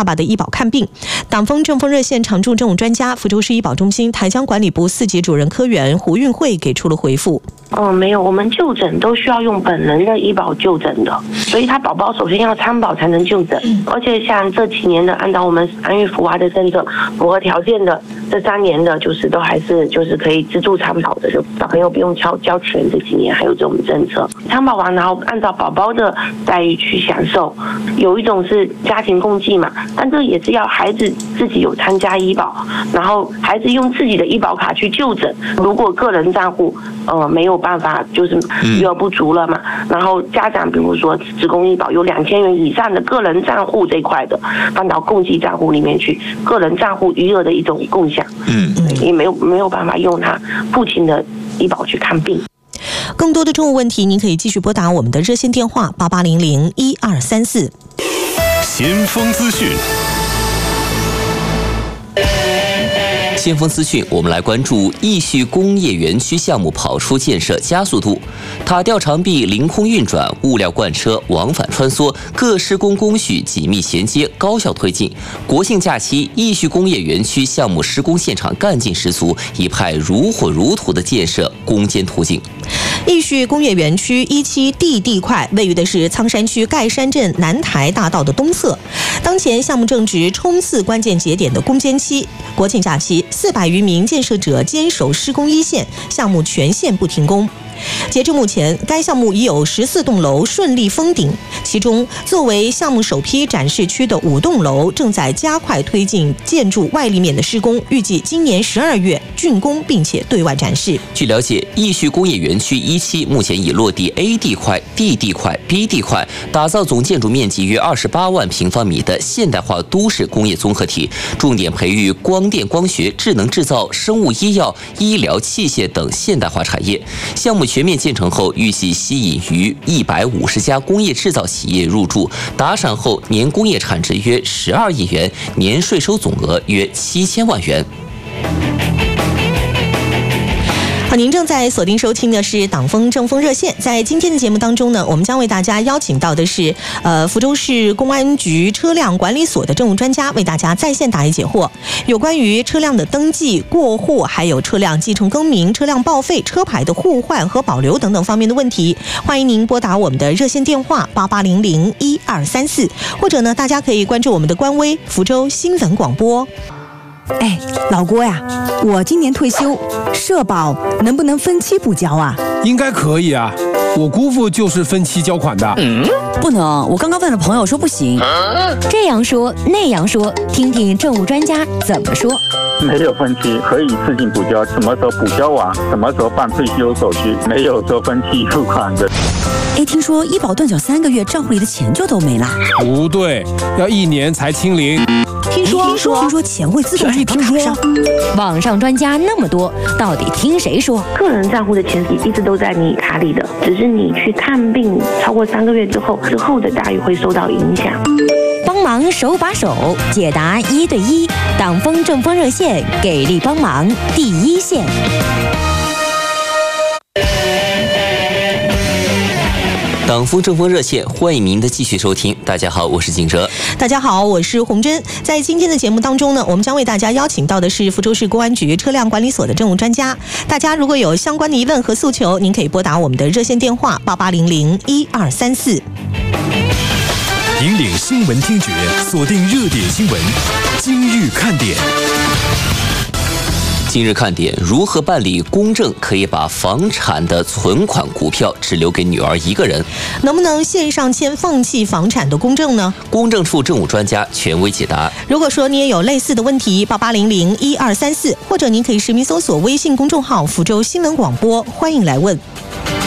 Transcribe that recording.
爸爸的医保看病。党风政风热线常驻政务专家、福州市医保中心台江管理部4级主任科员胡运慧给出了回复。 没有，我们就诊都需要用本人的医保就诊的，所以他宝宝首先要参保才能就诊。而且像这几年的，按照我们安育福娃的政策，符合条件的这3年的，就是都还是就是可以资助参保的，就小朋友不用交钱。这几年还有这种政策，参保完然后按照宝宝的待遇去享受。有一种是家庭共济嘛，但这也是要孩子自己有参加医保，然后孩子用自己的医保卡去就诊。如果个人账户没有办法，就是余额不足了嘛，然后家长比如说职工医保有2000元以上的个人账户这一块的，放到共济账户里面去，个人账户余额的一种共享，也没有办法用他父亲的医保去看病。 更多的政务问题，您可以继续拨打我们的热线电话88001234。 先锋资讯。 先锋资讯，我们来关注义旭工业园区项目跑出建设加速度，塔吊长臂凌空运转，物料罐车往返穿梭，各施工工序紧密衔接，高效推进。国庆假期，义旭工业园区项目施工现场干劲十足，一派如火如荼的建设攻坚途径。 义旭工业园区1期地块位于的是苍山区盖山镇南台大道的东侧，当前项目正值冲刺关键节点的攻坚期。国庆假期，400余名建设者坚守施工一线，项目全线不停工。截至目前，该项目已有14栋楼顺利封顶，其中作为项目首批展示区的5栋楼正在加快推进建筑外立面的施工，预计今年12月竣工并且对外展示。 据了解，义旭工业园区1期目前已落地 A 地块、D 地块、B 地块，打造总建筑面积约28万平方米的现代化都市工业综合体，重点培育光电光学、智能制造、生物医药、医疗器械等现代化产业。项目全面建成后，预计吸引逾150家工业制造企业入驻，打赏后年工业产值约12亿元，年税收总额约7000万元。 好，您正在锁定收听的是党风政风热线。在今天的节目当中呢，我们将为大家邀请到的是福州市公安局车辆管理所的政务专家，为大家在线答疑解惑，有关于车辆的登记、过户，还有车辆继承更名、车辆报废、车牌的互换和保留等等方面的问题。欢迎您拨打我们的热线电话88001234，或者呢，大家可以关注我们的官微福州新闻广播。 哎，老郭呀，我今年退休，社保能不能分期补交啊？ 应该可以啊，我姑父就是分期交款的。 不能，我刚刚问了朋友说不行。 这样说那样说，听听政务专家怎么说。 没有分期，可以自行补交，什么时候补交完，什么时候办退休手续，没有说分期付款的。 哎，听说医保断缴3个月，账户里的钱就都没了。 不对，要1年才清零。 听说钱会自动转到卡上。 网上专家那么多，到底听谁说？ 个人账户的钱一直都在你卡里的，只是你去看病超过3个月之后的待遇会受到影响。 帮忙手把手解答1对1，党风政风热线给力帮忙第一线。 党风政风热线，欢迎您的继续收听。大家好，我是景哲。 大家好，我是洪真。在今天的节目当中呢，我们将为大家邀请到的是福州市公安局车辆管理所的政务专家。大家如果有相关的疑问和诉求，您可以拨打我们的热线电话88001234。 引领新闻听觉，锁定热点新闻，今日看点。 今日看点：如何办理公证可以把房产的存款股票只留给女儿一个人？ 能不能线上签放弃房产的公证呢？ 公证处政务专家权威解答。 如果说你也有类似的问题，88001234，或者您可以实名搜索微信公众号福州新闻广播，欢迎来问。